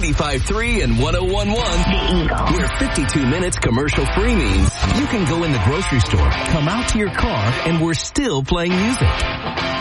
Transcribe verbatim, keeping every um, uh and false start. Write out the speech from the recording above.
ninety-five point three and one oh one point one. The Eagle. Where fifty-two minutes commercial free means you can go in the grocery store, come out to your car, and we're still playing music.